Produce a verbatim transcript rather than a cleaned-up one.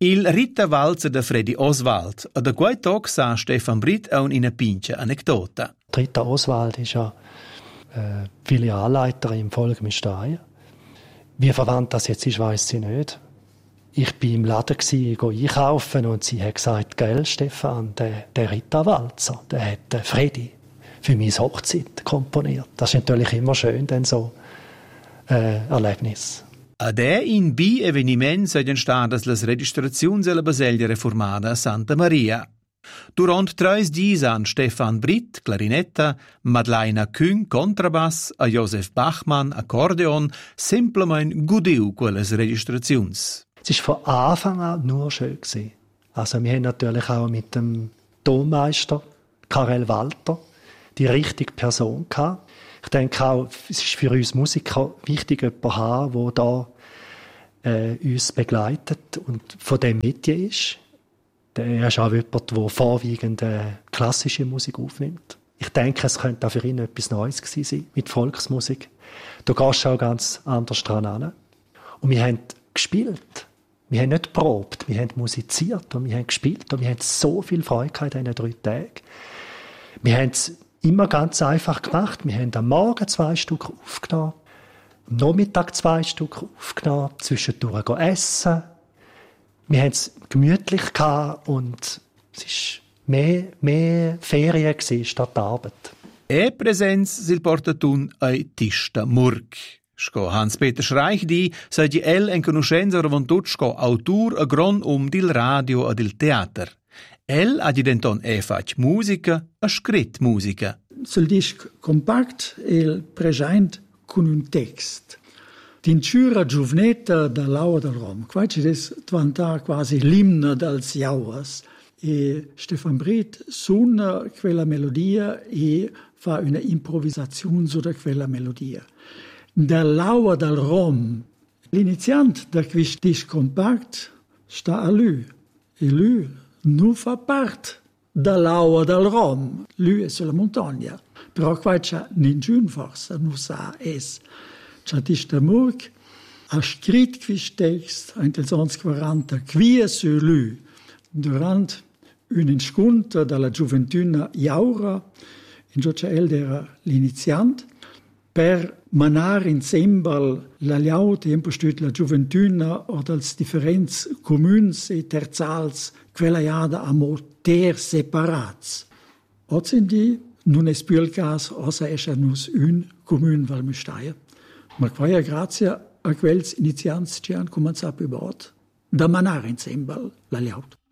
Il Rita Valzer de Freddy Oswald. A da quei tog sa Stefan Britt aun ina pincha anecdota. Rita Oswald ist ja äh, Filialleiterin im Folgemistein. Wie verwandt das jetzt ist, weiss sie nicht. Ich war im Laden, gsi, einkaufen und sie hat gesagt, gell, Stefan, der, der Rita Walzer, der hat äh, Freddy für meine Hochzeit komponiert. Das ist natürlich immer schön, denn so äh, Erlebnis. A de in bi eveniment seien stadas las registraziuns e la Baselgia Reformada a Santa Maria. Durant treis dis an Stefan Britt, clarinetta, Madeleina Küng, Kontrabass, a Josef Bachmann, Akkordeon, simplemein gudiu quelles registraziuns. Es war von Anfang an nur schön gewesen. Also wir haben natürlich auch mit dem Tonmeister Karel Walter die richtige Person gehabt. Ich denke auch, es ist für uns Musiker wichtig, jemanden zu haben, der da äh, uns begleitet und von dem Metier ist. Der ist auch jemand, der vorwiegend äh, klassische Musik aufnimmt. Ich denke, es könnte auch für ihn etwas Neues gewesen sein mit Volksmusik. Da gehst du auch ganz anders dran an. Und wir haben gespielt. Wir haben nicht geprobt, wir haben musiziert und wir haben gespielt und wir haben so viel Freude gehabt in diesen drei Tagen. Wir haben es immer ganz einfach gemacht. Wir haben am Morgen zwei Stück aufgenommen, am Nachmittag zwei Stück aufgenommen, zwischendurch essen. Wir haben es gemütlich gehabt und es war mehr, mehr Ferien statt Arbeit. E presenz sil portatun ai Tista Murg. Sco Hans-Peter Schreich di sei di el en conoscenza ravantutschko autur a gron um dil radio ad il teater. El ha di denton e fac musica, a scrit musica. Sul disc compact el present con un text. D'inciura giovnetta da Laura del Rom. Qua ci des diventa quasi l'imne dels jauras. E Stefan Britt suona quella melodia e fa una improvvisazione su quella melodia. Da Laura del Rom, l'iniziant da questo disc compact sta a lui. E lui non fa parte da Laura del Rom. Lui è sulla montagna. Però qua c'è nessuno forse, non sa es. C'è Tista Murg, ha scritto questo testo nel millenovecentoquaranta qui su lui, durante un incontro della gioventù Jaura, in cui egli era l'iniziante, per manare insieme la liauta e la gioventù o le differenze comuni e terzali, quella iada a moter separati. Oggi non è più il caso, osa è un comune Valmesteia. Ma qua grazie a quels inizianti che hanno cominciato a da manare insieme la liauta.